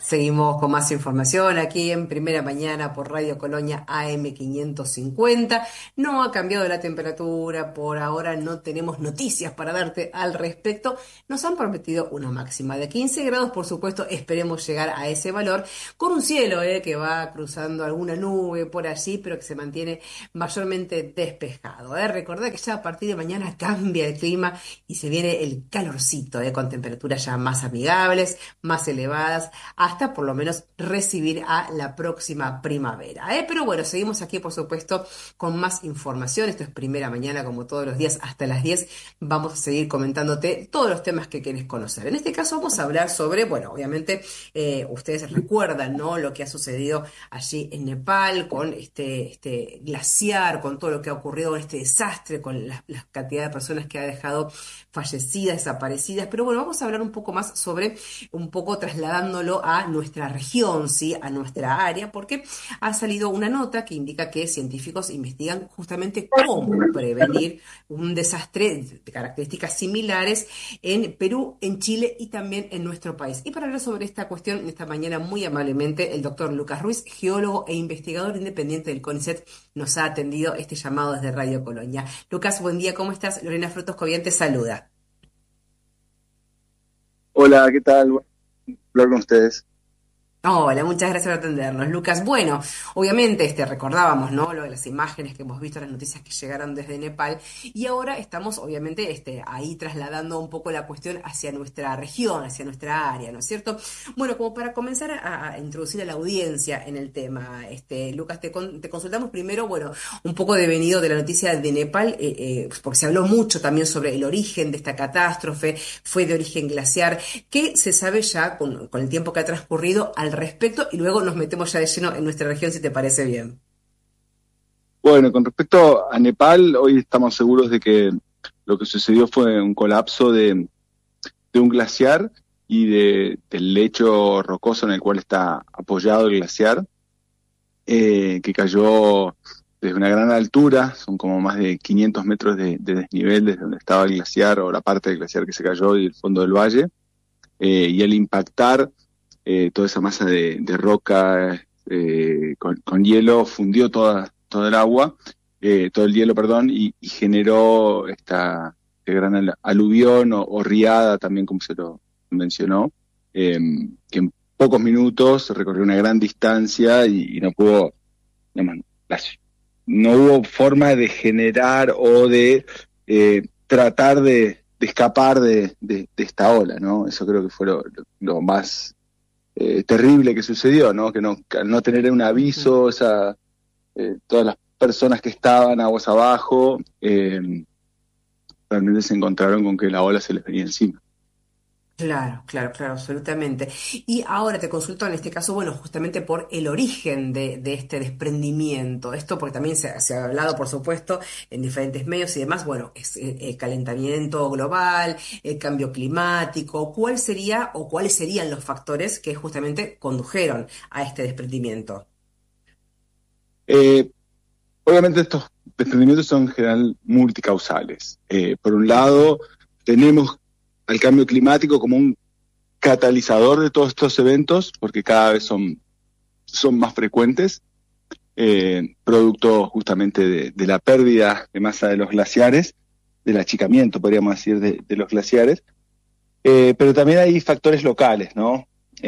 Seguimos con más información aquí en Primera Mañana por Radio Colonia AM 550. No ha cambiado la temperatura, por ahora no tenemos noticias para darte al respecto. Nos han prometido una máxima de 15 grados, por supuesto, esperemos llegar a ese valor con un cielo que va cruzando alguna nube por allí, pero que se mantiene mayormente despejado. Recordad que ya a partir de mañana cambia el clima y se viene el calorcito, con temperaturas ya más amigables, más elevadas hasta por lo menos recibir a la próxima primavera. Pero bueno, seguimos aquí, por supuesto, con más información. Esto es Primera Mañana, como todos los días, hasta las 10. Vamos a seguir comentándote todos los temas que querés conocer. En este caso vamos a hablar sobre, bueno, obviamente, ustedes recuerdan, ¿no?, lo que ha sucedido allí en Nepal con este glaciar, con todo lo que ha ocurrido, este desastre, con la cantidad de personas que ha dejado fallecidas, desaparecidas. Pero bueno, vamos a hablar un poco más sobre, un poco trasladándolo a nuestra región, ¿sí?, a nuestra área, porque ha salido una nota que indica que científicos investigan justamente cómo prevenir un desastre de características similares en Perú, en Chile y también en nuestro país. Y para hablar sobre esta cuestión, esta mañana muy amablemente el doctor Lucas Ruiz, geólogo e investigador independiente del CONICET, nos ha atendido este llamado desde Radio Colonia. Lucas, buen día, ¿cómo estás? Lorena Frutos Cobian te saluda. Hola, ¿qué tal? Bueno, hablar con ustedes. Hola, muchas gracias por atendernos, Lucas. Bueno, obviamente recordábamos, ¿no?, lo de las imágenes que hemos visto, las noticias que llegaron desde Nepal, y ahora estamos, obviamente, ahí trasladando un poco la cuestión hacia nuestra región, hacia nuestra área, ¿no es cierto? Bueno, como para comenzar a introducir a la audiencia en el tema, Lucas, te consultamos primero, bueno, un poco devenido de la noticia de Nepal, porque se habló mucho también sobre el origen de esta catástrofe, fue de origen glaciar. ¿Qué se sabe ya con el tiempo que ha transcurrido al respecto? Y luego nos metemos ya de lleno en nuestra región, si te parece bien. Bueno, con respecto a Nepal, hoy estamos seguros de que lo que sucedió fue un colapso de un glaciar y del lecho rocoso en el cual está apoyado el glaciar, que cayó desde una gran altura, son como más de 500 metros de desnivel desde donde estaba el glaciar o la parte del glaciar que se cayó y el fondo del valle, y al impactar toda esa masa de roca con hielo, fundió todo el agua, todo el hielo, perdón, y generó este gran aluvión o riada, también como se lo mencionó, que en pocos minutos recorrió una gran distancia y no pudo, digamos, no hubo forma de generar o de tratar de escapar de esta ola, ¿no? Eso creo que fue lo más terrible que sucedió, ¿no? Que al no tener un Ujú. aviso, todas las personas que estaban aguas abajo, realmente se encontraron con que la ola se les venía encima. Claro, claro, claro, absolutamente. Y ahora te consulto en este caso, bueno, justamente por el origen de este desprendimiento. Esto porque también se ha hablado, por supuesto, en diferentes medios y demás. Bueno, es el calentamiento global, el cambio climático. ¿Cuál sería o cuáles serían los factores que justamente condujeron a este desprendimiento? Eh, Obviamente estos desprendimientos son en general multicausales. Por un Ujú. lado, tenemos al cambio climático como un catalizador de todos estos eventos, porque cada vez son más frecuentes, producto justamente de la pérdida de masa de los glaciares, del achicamiento, podríamos decir, de los glaciares. Pero también hay factores locales, ¿no?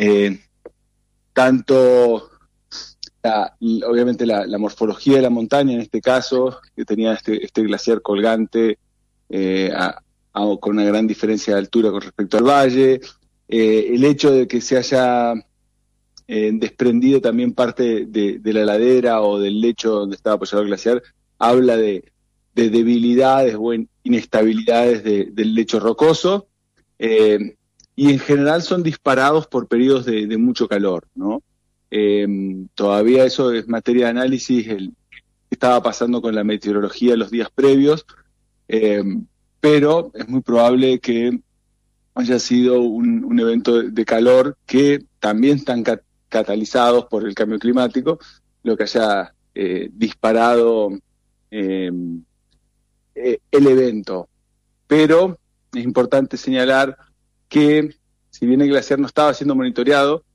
Tanto, obviamente, la morfología de la montaña, en este caso, que tenía este glaciar colgante, eh, a- con una gran diferencia de altura con respecto al valle, el hecho de que se haya desprendido también parte de la ladera o del lecho donde estaba apoyado el glaciar, habla de debilidades o inestabilidades del lecho rocoso, eh, y en general son disparados por periodos de mucho calor, ¿no? Todavía eso es materia de análisis, qué estaba pasando con la meteorología los días previos, eh, pero es muy probable que haya sido un evento de calor que también están catalizados por el cambio climático, lo que haya disparado eh, el evento. Pero es importante señalar que si bien el glaciar no estaba siendo monitoreado,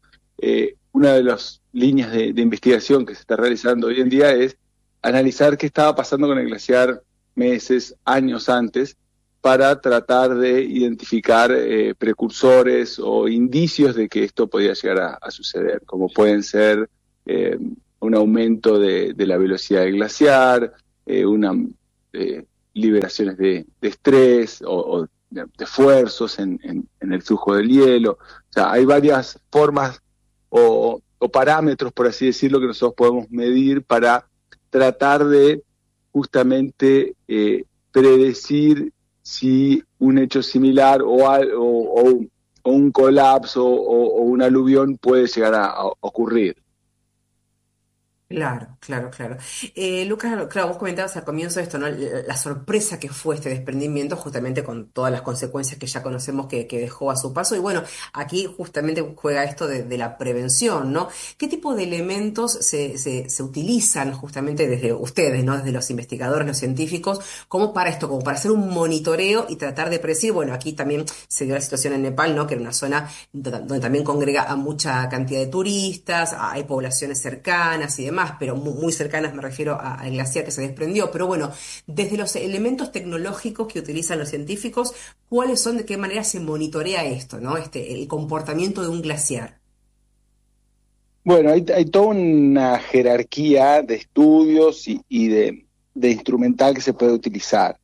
una de las líneas de investigación que se está realizando hoy en día es analizar qué estaba pasando con el glaciar meses, años antes, para tratar de identificar precursores o indicios de que esto podía llegar a suceder, como pueden ser un aumento de la velocidad del glaciar, una liberaciones de estrés o de esfuerzos en el flujo del hielo. O sea, hay varias formas o parámetros, por así decirlo, que nosotros podemos medir para tratar de justamente predecir si un hecho similar o un colapso o un aluvión puede llegar a ocurrir. Claro, claro, claro. Lucas, claro, vos comentabas al comienzo esto, ¿no? La sorpresa que fue este desprendimiento, justamente con todas las consecuencias que ya conocemos que dejó a su paso. Y bueno, aquí justamente juega esto de la prevención, ¿no? ¿Qué tipo de elementos se utilizan justamente desde ustedes, ¿no? Desde los investigadores, los científicos, como para esto, como para hacer un monitoreo y tratar de predecir? Bueno, aquí también se dio la situación en Nepal, ¿no? Que era una zona donde también congrega a mucha cantidad de turistas, hay poblaciones cercanas y demás, pero muy cercanas me refiero al glaciar que se desprendió. Pero bueno, desde los elementos tecnológicos que utilizan los científicos, ¿cuáles son, de qué manera se monitorea esto, ¿no? El comportamiento de un glaciar. Bueno, hay toda una jerarquía de estudios y de instrumental que se puede utilizar.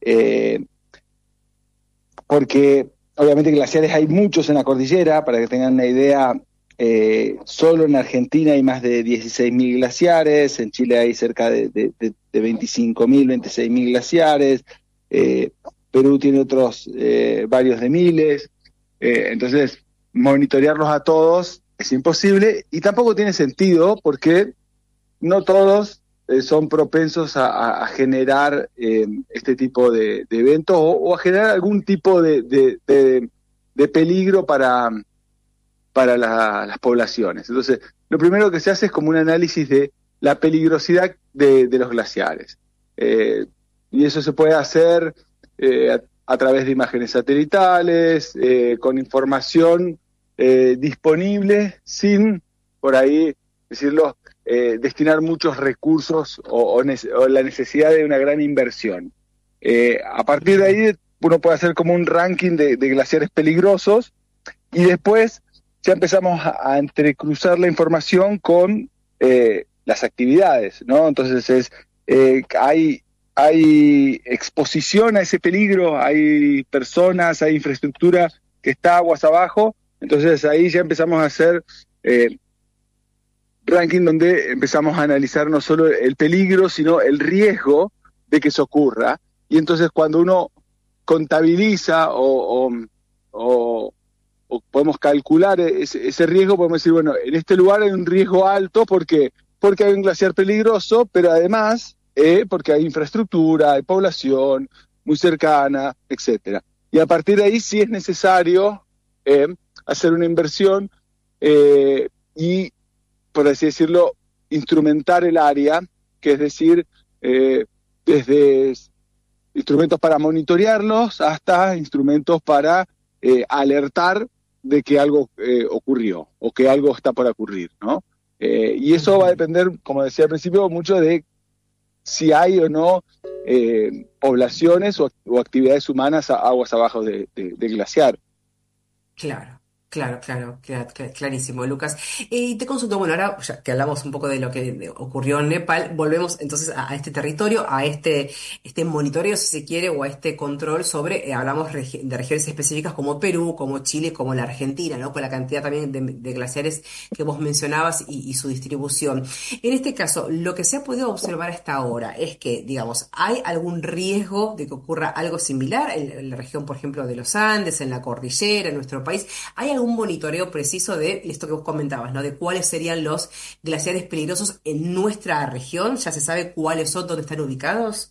Porque obviamente glaciares hay muchos en la cordillera, para que tengan una idea, solo en Argentina hay más de 16.000 glaciares, en Chile hay cerca de 25.000, 26.000 glaciares, Perú tiene otros varios de miles, entonces monitorearlos a todos es imposible y tampoco tiene sentido porque no todos son propensos a generar este tipo de eventos o a generar algún tipo de peligro para las poblaciones. Entonces, lo primero que se hace es como un análisis de la peligrosidad de los glaciares. Y eso se puede hacer a través de imágenes satelitales, con información disponible, sin, por ahí decirlo, destinar muchos recursos o la necesidad de una gran inversión. A partir de ahí uno puede hacer como un ranking de glaciares peligrosos y después ya empezamos a entrecruzar la información con las actividades, ¿no? Entonces hay exposición a ese peligro, hay personas, hay infraestructura que está aguas abajo, entonces ahí ya empezamos a hacer ranking donde empezamos a analizar no solo el peligro, sino el riesgo de que eso ocurra. Y entonces cuando uno contabiliza o podemos calcular ese riesgo, podemos decir, bueno, en este lugar hay un riesgo alto porque hay un glaciar peligroso, pero además porque hay infraestructura, hay población muy cercana, etcétera. Y a partir de ahí sí es necesario hacer una inversión y, por así decirlo, instrumentar el área, que es decir, desde instrumentos para monitorearlos hasta instrumentos para alertar de que algo ocurrió o que algo está por ocurrir, ¿no? Y eso va a depender, como decía al principio, mucho de si hay o no poblaciones o actividades humanas aguas abajo del glaciar. Claro, claro, claro, clarísimo, Lucas. Y te consulto, bueno, ahora ya que hablamos un poco de lo que ocurrió en Nepal, volvemos entonces a este territorio, a este monitoreo, si se quiere, o a este control sobre, hablamos de regiones específicas como Perú, como Chile, como la Argentina, ¿no? Con la cantidad también de glaciares que vos mencionabas y su distribución. En este caso, lo que se ha podido observar hasta ahora es que, digamos, ¿hay algún riesgo de que ocurra algo similar en la región, por ejemplo, de los Andes, en la cordillera, en nuestro país? ¿Hay algún monitoreo preciso de esto que vos comentabas, ¿no? De cuáles serían los glaciares peligrosos en nuestra región? ¿Ya se sabe cuáles son, dónde están ubicados?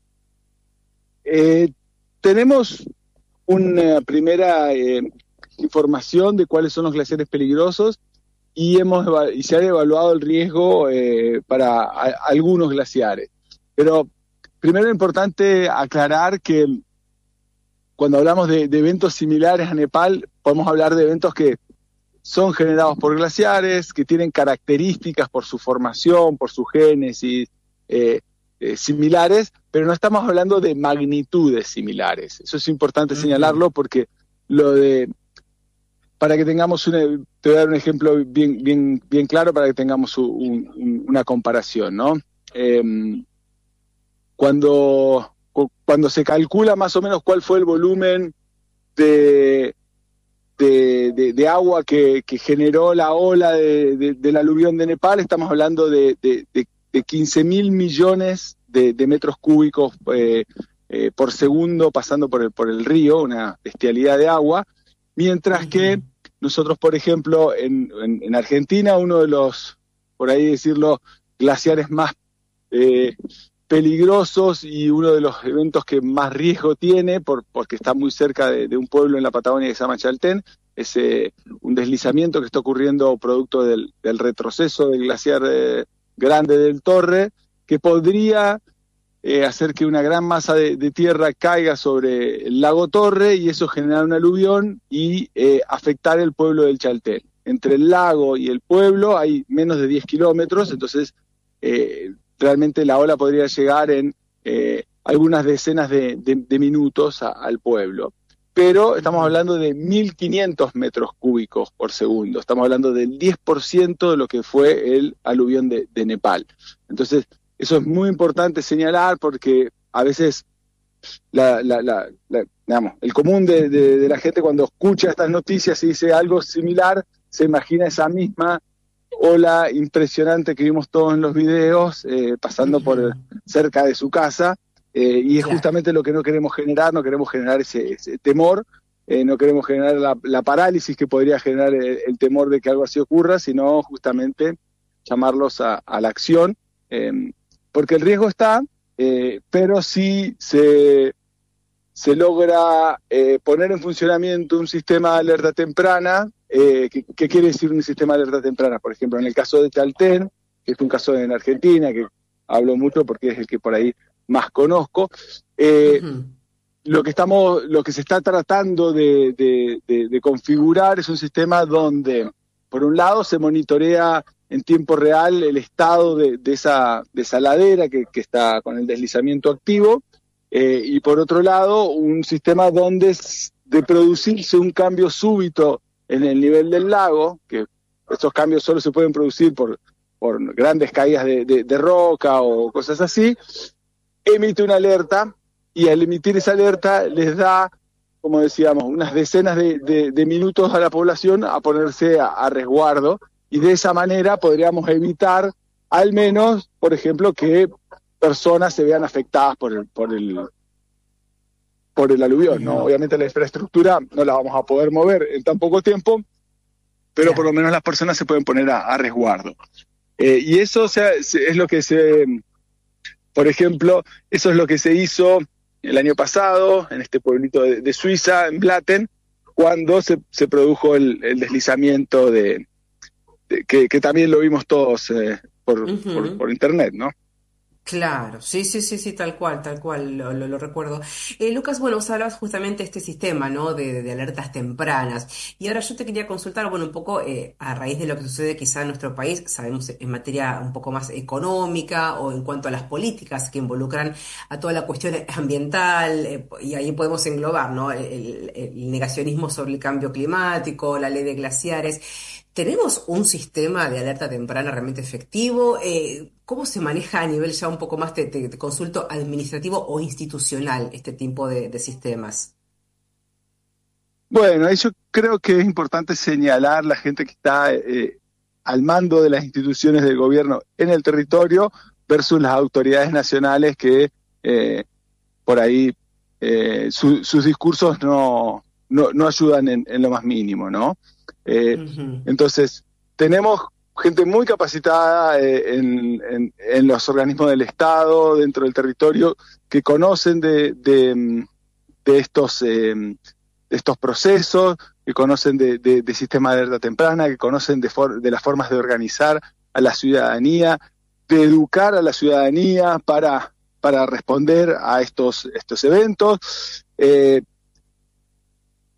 Tenemos una primera información de cuáles son los glaciares peligrosos y se ha evaluado el riesgo para algunos glaciares. Pero primero es importante aclarar que cuando hablamos de eventos similares a Nepal, podemos hablar de eventos que son generados por glaciares, que tienen características por su formación, por su génesis, similares, pero no estamos hablando de magnitudes similares. Eso es importante señalarlo porque para que tengamos te voy a dar un ejemplo bien claro para que tengamos una comparación, ¿no? Cuando se calcula más o menos cuál fue el volumen de agua que generó la ola del aluvión de Nepal, estamos hablando de 15.000 millones de metros cúbicos por segundo pasando por el río, una bestialidad de agua, mientras que nosotros, por ejemplo, en Argentina, uno de los, por ahí decirlo, glaciares más peligrosos y uno de los eventos que más riesgo tiene, porque está muy cerca de un pueblo en la Patagonia que se llama Chaltén, es un deslizamiento que está ocurriendo producto del retroceso del glaciar Grande del Torre, que podría hacer que una gran masa de tierra caiga sobre el lago Torre y eso generar un aluvión y afectar el pueblo del Chaltén. Entre el lago y el pueblo hay menos de 10 kilómetros, entonces realmente la ola podría llegar en algunas decenas de minutos al pueblo. Pero estamos hablando de 1.500 metros cúbicos por segundo, estamos hablando del 10% de lo que fue el aluvión de Nepal. Entonces, eso es muy importante señalar porque a veces digamos, el común de la gente cuando escucha estas noticias y dice algo similar, se imagina esa misma ola impresionante que vimos todos en los videos, pasando por cerca de su casa, y es justamente lo que no queremos generar ese temor, no queremos generar la parálisis que podría generar el temor de que algo así ocurra, sino justamente llamarlos a la acción, porque el riesgo está, pero si se logra poner en funcionamiento un sistema de alerta temprana. ¿Qué quiere decir un sistema de alerta temprana? Por ejemplo, en el caso de Chaltén, que es un caso en Argentina, que hablo mucho porque es el que por ahí más conozco, lo que se está tratando de configurar es un sistema donde, por un lado, se monitorea en tiempo real el estado de esa ladera que está con el deslizamiento activo, y por otro lado, un sistema donde de producirse un cambio súbito en el nivel del lago, que estos cambios solo se pueden producir por grandes caídas de roca o cosas así, emite una alerta, y al emitir esa alerta les da, como decíamos, unas decenas de minutos a la población a ponerse a resguardo, y de esa manera podríamos evitar, al menos, por ejemplo, que personas se vean afectadas por el aluvión, ¿no? Obviamente la infraestructura no la vamos a poder mover en tan poco tiempo, pero por lo menos las personas se pueden poner a resguardo. Y eso, o sea, es lo que por ejemplo, eso es lo que se hizo el año pasado en este pueblito de Suiza, en Blatten, cuando se produjo el deslizamiento que también lo vimos todos por internet, ¿no? Claro, sí, tal cual, lo recuerdo. Lucas, bueno, vos hablabas justamente de este sistema, ¿no? De alertas tempranas. Y ahora yo te quería consultar, bueno, un poco a raíz de lo que sucede quizá en nuestro país, sabemos en materia un poco más económica o en cuanto a las políticas que involucran a toda la cuestión ambiental, y ahí podemos englobar, ¿no? El negacionismo sobre el cambio climático, la ley de glaciares. ¿Tenemos un sistema de alerta temprana realmente efectivo? ¿Cómo se maneja a nivel ya un poco más, te consulto, administrativo o institucional este tipo de sistemas? Bueno, yo creo que es importante señalar la gente que está al mando de las instituciones del gobierno en el territorio versus las autoridades nacionales que por ahí sus discursos no ayudan en lo más mínimo, ¿no? Entonces, tenemos gente muy capacitada en los organismos del Estado, dentro del territorio, que conocen de estos procesos, que conocen de sistema de alerta temprana, que conocen de las formas de organizar a la ciudadanía, de educar a la ciudadanía para responder a estos eventos.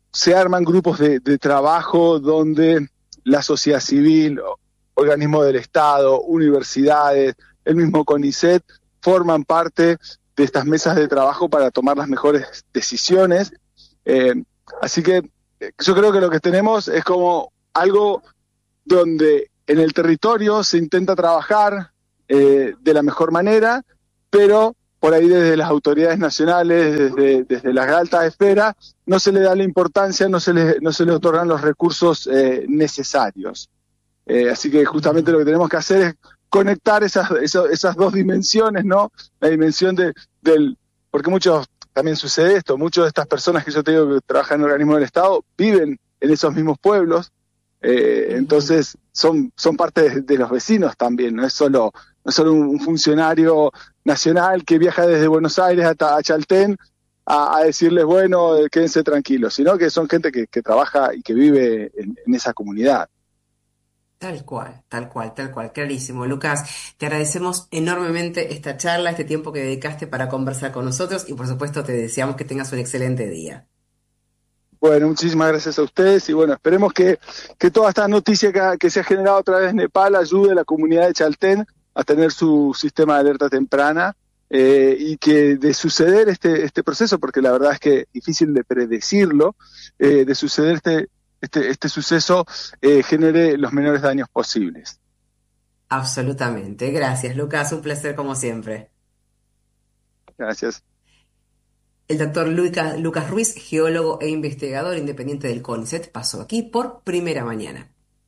se arman grupos de trabajo donde la sociedad civil, organismos del Estado, universidades, el mismo CONICET, forman parte de estas mesas de trabajo para tomar las mejores decisiones. Así que yo creo que lo que tenemos es como algo donde en el territorio se intenta trabajar de la mejor manera, pero por ahí desde las autoridades nacionales, desde las altas esferas, no se le da la importancia, no se le otorgan los recursos necesarios. Así que justamente lo que tenemos que hacer es conectar esas dos dimensiones, ¿no? La dimensión porque también sucede esto, muchas de estas personas que yo te digo que trabajan en organismos del Estado viven en esos mismos pueblos, entonces son parte de los vecinos también, no es solo un funcionario nacional que viaja desde Buenos Aires hasta Chaltén a decirles, bueno, quédense tranquilos, sino que son gente que trabaja y que vive en esa comunidad. Tal cual, clarísimo. Lucas, te agradecemos enormemente esta charla, este tiempo que dedicaste para conversar con nosotros y por supuesto te deseamos que tengas un excelente día. Bueno, muchísimas gracias a ustedes y bueno, esperemos que toda esta noticia que se ha generado a través de Nepal ayude a la comunidad de Chaltén a tener su sistema de alerta temprana y que de suceder este proceso, porque la verdad es que es difícil de predecirlo, de suceder este suceso genere los menores daños posibles. Absolutamente. Gracias, Lucas. Un placer como siempre. Gracias. El doctor Lucas Ruiz, geólogo e investigador independiente del CONICET, pasó aquí por Primera Mañana.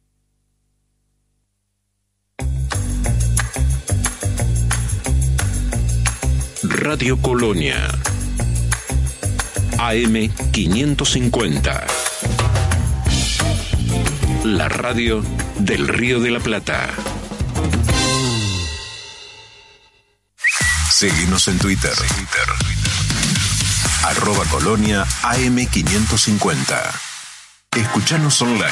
Radio Colonia, AM 550. La radio del Río de la Plata. Seguinos en Twitter. @Colonia AM550. Escuchanos online.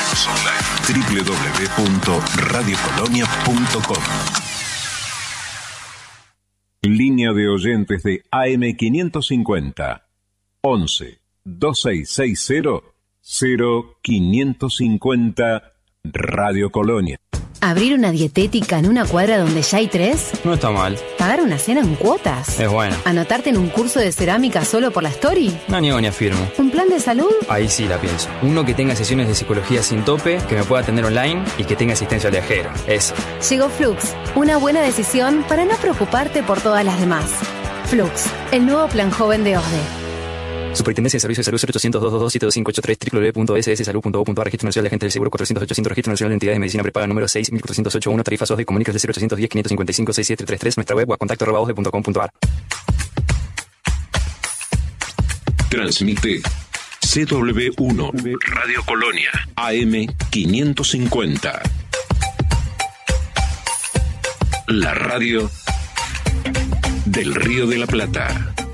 www.radiocolonia.com. Línea de oyentes de AM550. 11 2660 0550 Radio Colonia. ¿Abrir una dietética en una cuadra donde ya hay 3? No está mal. ¿Pagar una cena en cuotas? Es bueno. ¿Anotarte en un curso de cerámica solo por la story? No niego ni afirmo. ¿Un plan de salud? Ahí sí la pienso. Uno que tenga sesiones de psicología sin tope, que me pueda atender online y que tenga asistencia al viajero. Eso. Llegó Flux. Una buena decisión para no preocuparte por todas las demás. Flux, el nuevo plan joven de OSDE. Superintendencia de Servicios de Salud 0800-222-7583 www.sssalud.gov.ar. Registro Nacional de Agentes del Seguro 400-800. Registro Nacional de Entidades de Medicina Prepaga número 6.408.1. Tarifas OSDE. Comunicas de 0810-555-6733. Nuestra web o a contacto@osde.com.ar. Transmite CW1 Radio Colonia AM 550. La radio del Río de la Plata.